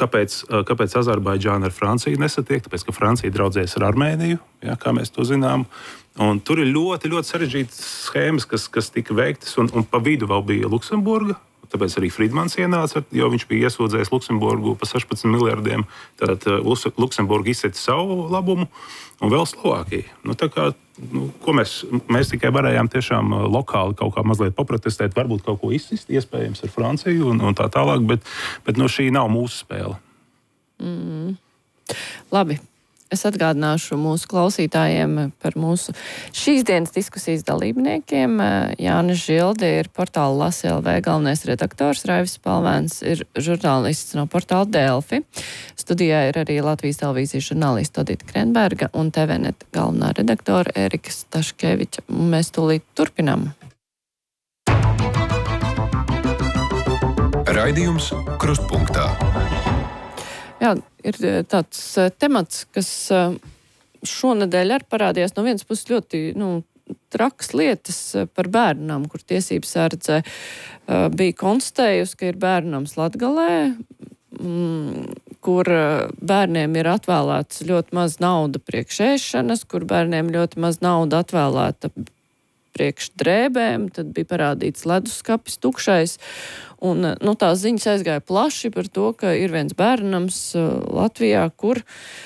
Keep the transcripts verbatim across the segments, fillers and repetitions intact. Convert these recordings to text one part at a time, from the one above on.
kāpēc, kāpēc Azerbaidžāna ar Franciju nesatiek? Tāpēc, ka Francija draudzējas ar Armēniju, ja, kā mēs to zinām. Un tur ir ļoti, ļoti sarežģītas schēmas, kas, kas tika veiktas, un, un pa vidu vēl bija Luksemburga. Tāpēc arī Friedmans ienāca, jo viņš bija iesūdzējis Luksemburgu par sešpadsmit miljardiem. Tad Luksemburga izsēta savu labumu, un vēl Slovākija. Nu, tā kā, nu, ko mēs, mēs tikai varējām tiešām lokāli kaut kā mazliet paprotestēt, varbūt kaut ko izsist, iespējams ar Franciju un, un tā tālāk, bet, bet nu, šī nav mūsu spēle. Mm. Labi. Es atgādināšu mūsu klausītājiem par mūsu šīs dienas diskusijas dalībniekiem. Jānis Žilde ir portāla Lasi L V galvenais redaktors, Raivis Palvēns ir žurnālists no portāla Delfi. Studijā ir arī Latvijas televīzijas žurnālista Odita Krenberga un T V net galvenā redaktora Erika Staškeviča. Mēs tūlīt turpinām. Raidījums Krustpunktā. Jā, ir tāds temats, kas šonedēļ arī parādījās no vienas puses ļoti nu, traks lietas par bērnam, kur tiesības sardze bija konstatējusi, ka ir bērnams Latgalē, kur bērniem ir atvēlēts ļoti maz nauda priekš ēšanas, kur bērniem ļoti maz nauda atvēlēta priekš drēbēm, tad bija parādīts leduskapis tukšais. Un, nu, tās ziņas aizgāja plaši par to, ka ir viens bērnams Latvijā, kur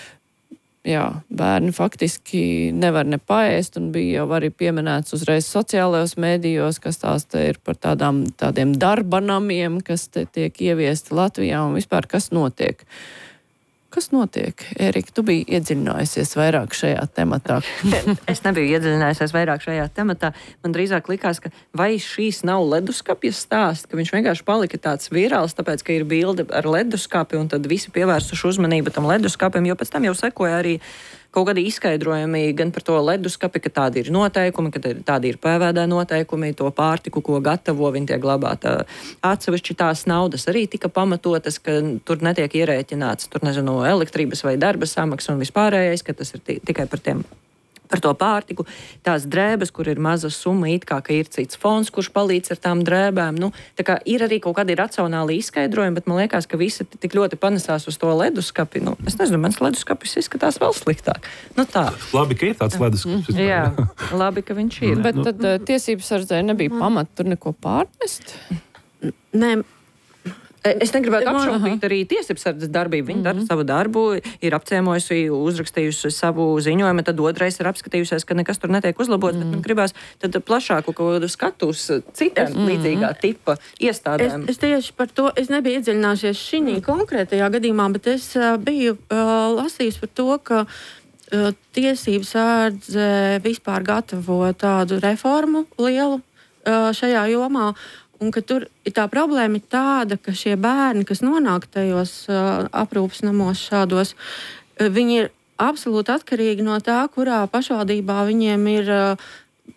jā, bērni faktiski nevar ne paēst, un bija jau arī pieminēts uzreiz sociālajos mēdījos, kas tās te ir par tādām, tādiem darbanamiem, kas te tiek ieviesti Latvijā, un vispār kas notiek. Kas notiek? Erika, tu biji iedziļinājusies vairāk šajā tematā. Es nebiju iedziļinājusies vairāk šajā tematā. Man drīzāk likās, ka vai šīs nav leduskapja stāsts, ka viņš vienkārši palika tāds virāls, tāpēc, ka ir bilde ar leduskapi, un tad visi pievērsuši uzmanību tam leduskapim, jo pēc tam jau sekoja arī kaut kādi izskaidrojumi gan par to leduskapi, ka tādi ir noteikumi, ka tādi ir P V D noteikumi, to pārtiku, ko gatavo, viņi tiek glabāta atsevišķi tās naudas arī tika pamatotas, ka tur netiek ierēķināts, tur nezinu, elektrības vai darba samaksa un vispārējais, ka tas ir tikai par tiem. Par to pārtiku, tās drēbes, kur ir maza summa, it kā, ka ir cits fonds, kurš palīdz ar tām drēbēm. Nu, tā kā ir arī kaut kādi racionāli izskaidrojumi, bet man liekas, ka visi tik ļoti panesās uz to leduskapi. Nu, es nezinu, mans leduskapis izskatās vēl sliktāk. Nu, tā. Labi, ka ir tāds leduskapis. Jā, labi, ka viņš ir. Bet tad tiesības sardzē nebija pamata tur neko pārnest? Nē. Es negribētu apšaubīt arī tiesībsardzes darbību. Viņa dara savu darbu, ir apciemojusi, uzrakstījusi savu ziņojumu, tad otrais ir apskatījusies, ka nekas tur netiek uzlabots, mm. bet man gribās tad plašāku kaut skatu uz citiem mm. līdzīgā tipa iestādēm. Es, es tieši par to, es nebiju iedziļinājušies šī mm. konkrētajā gadījumā, bet es uh, biju uh, lasījis par to, ka uh, tiesības sardze vispār gatavo tādu reformu lielu uh, šajā jomā. Un ka tur ir tā problēma ir tāda, ka šie bērni, kas nonāk tajos uh, aprūpas namos šādos, uh, viņi ir absolūti atkarīgi no tā, kurā pašvaldībā viņiem ir uh,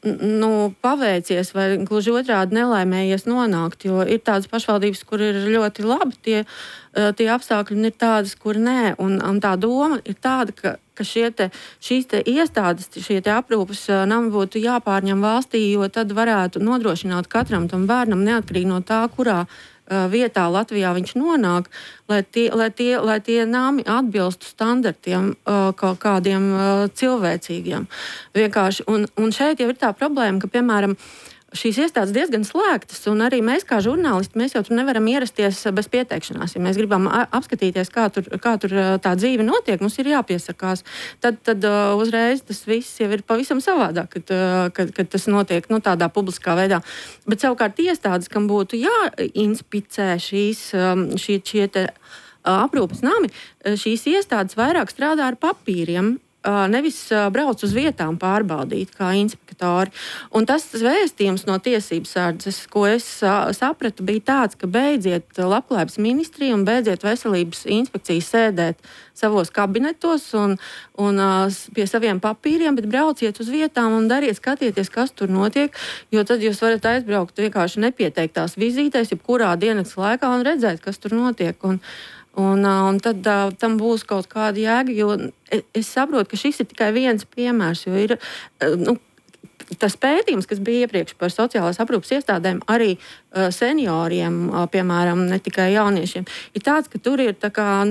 nu, paveicies vai gluži otrādi nelaimējies nonākt. Jo ir tādas pašvaldības, kur ir ļoti labi tie, uh, tie apstākļi, un ir tādas, kur nē. Un, un tā doma ir tāda, ka ka šie te, šīs te iestādes, šie te aprūpas nami būtu jāpārņem valstī, jo tad varētu nodrošināt katram tam bērnam, neatkarīgi no tā, kurā uh, vietā Latvijā viņš nonāk, lai tie, lai tie, lai tie nami atbilstu standartiem uh, kaut kādiem uh, cilvēcīgiem. Vienkārši, un, un šeit jau ir tā problēma, ka, piemēram, šīs iestādes diezgan slēgtas, un arī mēs kā žurnālisti, mēs jau tur nevaram ierasties bez pieteikšanās. Ja mēs gribam apskatīties, kā tur, kā tur tā dzīve notiek, mums ir jāpiesakās. Tad, tad uh, uzreiz tas viss jau ir pavisam savādāk, kad, uh, kad, kad tas notiek nu, tādā publiskā veidā. Bet savukārt iestādes, kam būtu jāinspicē šīs, um, šie, šie te, uh, aprūpas nami, šīs iestādes vairāk strādā ar papīriem, nevis brauc uz vietām pārbaudīt kā inspektori. Un tas vēstījums no tiesības sardzes, ko es sapratu, bija tāds, ka beidziet labklājības ministriju un beidziet veselības inspekciju sēdēt savos kabinetos un, un pie saviem papīriem, bet brauciet uz vietām un dariet, skatieties, kas tur notiek, jo tad jūs varat aizbraukt vienkārši nepieteiktās vizītēs, jebkurā dienas laikā un redzēt, kas tur notiek. Un, Un, un tad uh, tam būs kaut kāda jēga, jo es, es saprotu, ka šis ir tikai viens piemērs, jo ir uh, nu, tas pētījums, kas bija iepriekš par sociālās aprūpas iestādēm, arī uh, senioriem, uh, piemēram, ne tikai jauniešiem, ir tāds, ka tur ir tā kā